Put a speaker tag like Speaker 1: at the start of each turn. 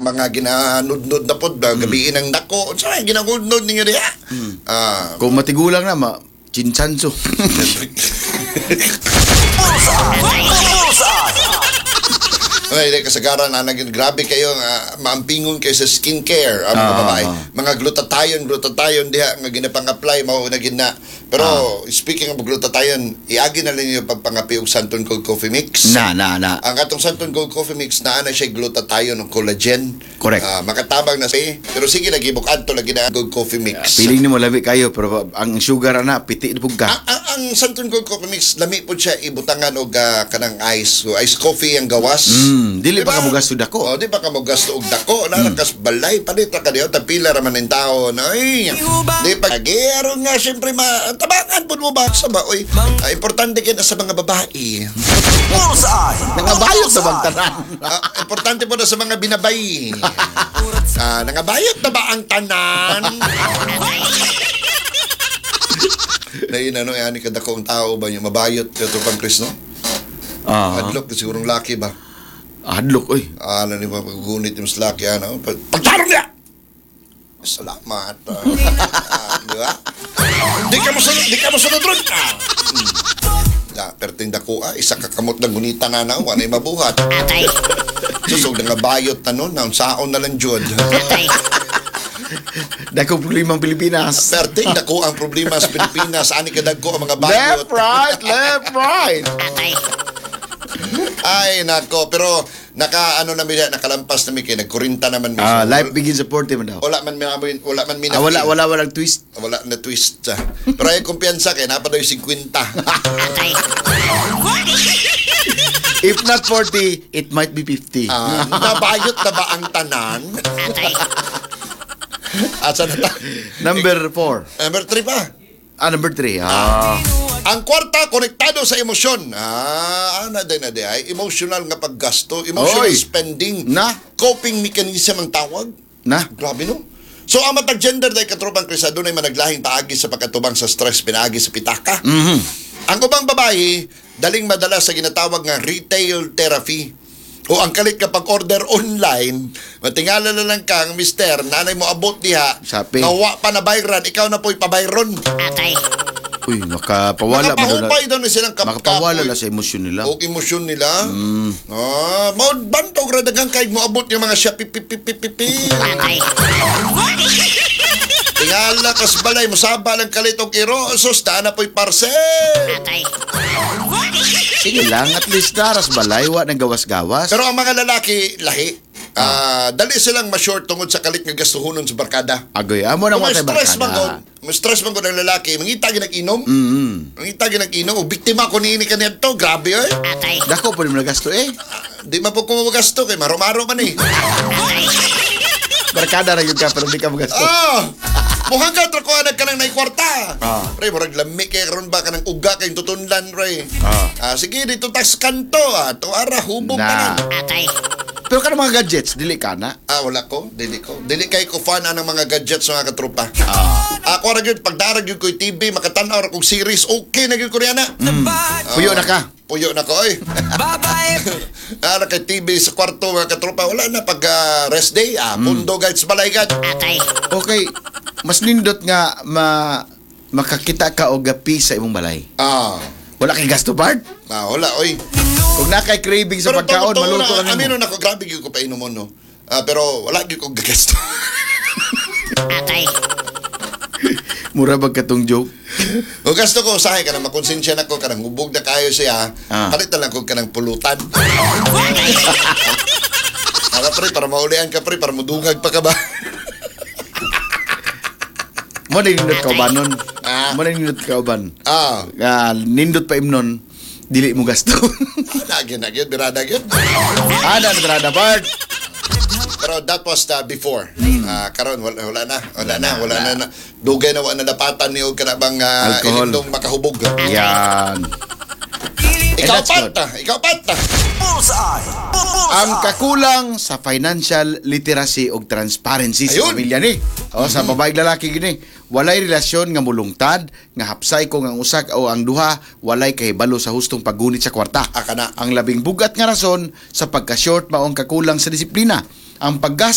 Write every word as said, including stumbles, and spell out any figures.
Speaker 1: mga ginanudnod na pod ba, gabiin ang dako. Sa mga ginanudnod ninyo diha.
Speaker 2: Mm.
Speaker 1: Ah,
Speaker 2: Kung matigulang na, ma chinchanso.
Speaker 1: Ay, di kasagaran na naging grabe kayo nga maampingon kayo sa skincare ang mga
Speaker 2: Ah,
Speaker 1: babae.
Speaker 2: ah.
Speaker 1: Mga glutathione, glutathione diha nga ginapang-apply mao na gid na. Pero speaking of glutathione, iagi na lang yung pagpangapi og Santon Gold Coffee Mix.
Speaker 2: Na, na, na.
Speaker 1: Ang atong Santon Gold Coffee Mix naa na siya glutathione ng collagen.
Speaker 2: Correct.
Speaker 1: Ah, makatabang na siya. Pero sige lagi bukadto lagi na Gold Coffee Mix.
Speaker 2: Piling ni mo labi kayo, pero ang sugar na, piti na
Speaker 1: Ang,
Speaker 2: ka.
Speaker 1: ang, ang Santon Gold Coffee Mix lami po siya ibutangan og ah, kanang ice. So, ice coffee ang gawas.
Speaker 2: Mm, dili pa ka mo gasto dako.
Speaker 1: Oh, di ba ka mo gasto og dako? Narakas balay palit ka diyo tapila ra man ang tao na ay. Di pa gero nga syempre ma tabangan pud mo ba sa ba oy. Ah, importante kay sa mga babae.
Speaker 2: Nangabayot sa bang tanan.
Speaker 1: Ah, importante po na sa mga binabay. Ah, nangabayot na ba ang tanan? Dahil ano, eh, ani kada kong tao ba yung mabayot ito pang Chris, no?
Speaker 2: Ah,
Speaker 1: Adlok, sigurong laki ba?
Speaker 2: hadlok oy.
Speaker 1: Ah, ano ni mapagunit yung mas laki, ano? Pag- Pagtarong niya! Salamat. ah. Ah, di ba? Di ka mo sunod, di ka mo sunod ron. Ah. Hmm. La, perting dako, ah, isa kakamot ng gunita na na, wala yung mabuhat. Susog na nga bayot na nun, ang saon na lang dyan.
Speaker 2: Dako problemang Pilipinas.
Speaker 1: Perting dako ang problema sa Pilipinas, ani ka dagko ang mga bayot.
Speaker 2: Left, right, left, right.
Speaker 1: Ay, nako, pero naka, ano namin yan, nakalampas namin kayo, nagkurinta naman mi.
Speaker 2: Ah, life begins at forty man daw.
Speaker 1: Wala man, wala, wala man mina.
Speaker 2: Ah, wala, wala, walang twist.
Speaker 1: Wala na twist siya. Pero ay kumpiyansa kay napa daw yung fifty.
Speaker 2: If not forty, it might be fifty.
Speaker 1: Ah, nabayot na ba ang tanan? Asa na ta?
Speaker 2: Number four.
Speaker 1: Number three pa.
Speaker 2: Ah, number three. Ah.
Speaker 1: Ang kwarta, konektado sa emosyon. Ah, ana din na di ay. Emotional nga paggasto. Emotional
Speaker 2: Oy.
Speaker 1: spending.
Speaker 2: Na?
Speaker 1: Coping mechanism ang tawag.
Speaker 2: Na?
Speaker 1: Grabe no? So, ang matag gender dahil katropang Krista, doon ay managlahing paagi sa pagkatubang sa stress, pinaagi sa pitaka.
Speaker 2: Mhm.
Speaker 1: Ang ubang babae, daling madala sa ginatawag nga retail therapy. O ang kalit kapag order online, matingala na lang kang, mister, nanay mo abot diha,
Speaker 2: Shopee.
Speaker 1: nawa pa na bayran, ikaw na po'y pabayron.
Speaker 2: Uy, makapawala ba doon?
Speaker 1: Makapahupay daw na silang kap-
Speaker 2: Makapawala
Speaker 1: kapoy.
Speaker 2: na sa emosyon nila.
Speaker 1: O emosyon nila.
Speaker 2: Mm.
Speaker 1: Ah, maud bantog ra dagang kay mo abot yung mga siya pipipipipipi. Tingala kas balay mo saba lang kalitong iro, sus na po'y parcel.
Speaker 2: Sige lang, at least naras balaywa ng gawas-gawas.
Speaker 1: Pero ang mga lalaki, lahi. Ah, dali silang ma-short tungod sa kalit nga gastuhonon sa barkada.
Speaker 2: Agoy, amo na
Speaker 1: Kung
Speaker 2: mo
Speaker 1: may
Speaker 2: tayo
Speaker 1: stress man ko,
Speaker 2: barkada.
Speaker 1: may stress man ko ng lalaki, mangita ginag-inom.
Speaker 2: Mm-hmm.
Speaker 1: Mangita ginag-inom, o biktima ko ni ini kanito, grabe eh.
Speaker 2: Dako po naman nagasto eh.
Speaker 1: Di man po ko magasto kay maro-maro man eh.
Speaker 2: Barkada na yun ka, pero di ka magasto.
Speaker 1: Ah! Mukhang ka, trako anak ka nang naikwarta.
Speaker 2: Ah.
Speaker 1: Pre, murag lami kay karon ba ka ng uga kay tutunlan, pre.
Speaker 2: Ah.
Speaker 1: Ah, sige, dito tas kanto, ah. Tuara, hubog
Speaker 2: Na.
Speaker 1: pa na.
Speaker 2: Pero ka mga gadgets, dili ka na.
Speaker 1: Ah, wala ko. Dili ko. Dili kay ko fan ng mga gadgets mga katropa.
Speaker 2: Ah.
Speaker 1: Ako ra gyud pagdarag gyud ko T V, makatan-aw ra kog series, okay na gyud ko riana.
Speaker 2: Mm. Puyo na ka.
Speaker 1: Puyo na ko oy. Bye-bye. Ara kay T V sa kwarto mga katropa, wala na pag ah, rest day, ah, pundo guys balay gad.
Speaker 2: Okay, mas nindot nga ma makakita ka og gapi sa imong balay.
Speaker 1: Ah.
Speaker 2: Wala kay gasto part.
Speaker 1: Ah, wala oy.
Speaker 2: Kung na kay craving sa pagkaon, maluto ka
Speaker 1: Amino
Speaker 2: nimo.
Speaker 1: na ko, grabe gyud ko pa inomon no. Ah, pero wala gyud ko gagasto.
Speaker 2: Mura bag katong joke.
Speaker 1: O gasto ko usahay ka na makonsensya na ko kanang hubog na kayo siya.
Speaker 2: Ah.
Speaker 1: Palit na lang ko kanang pulutan. Para pre, para maulian ka pre, para mudungag pa ka ba?
Speaker 2: Mo na nindot ka ubanon.
Speaker 1: Ah.
Speaker 2: Mo na nindot ka uban.
Speaker 1: Ah,
Speaker 2: Ah, nindot pa imnon, dili mo gasto.
Speaker 1: lagi na gyud, birada gyud.
Speaker 2: Ada na trada part.
Speaker 1: Pero that was the before. Ah, karon wala, wala na, wala na, wala na. na. Dugay na wala na dapatan ni og kana bang uh,
Speaker 2: Alcohol.
Speaker 1: ilindong makahubog.
Speaker 2: Yan.
Speaker 1: Ikaw
Speaker 2: that's good.
Speaker 1: pata, ikaw pata.
Speaker 2: Ang kakulang sa financial literacy ug transparency sa
Speaker 1: Ayun.
Speaker 2: pamilya ni. O sa babae ug lalaki gini, walay relasyon nga mulungtad, nga hapsay ko nga ang usak o ang duha walay kahibalo sa hustong paggunit sa kwarta.
Speaker 1: Ah, kana.
Speaker 2: Ang labing bugat nga rason sa pagka-short mao ang kakulang sa disiplina. Ang paggas